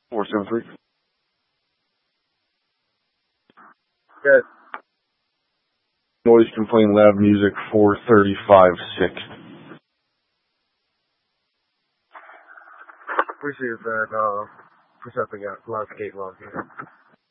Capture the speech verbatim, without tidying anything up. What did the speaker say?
Four seven three. Good. Noise complaint, loud music, four thirty-five six. Appreciate that, uh, for stepping out. Loud skate log here.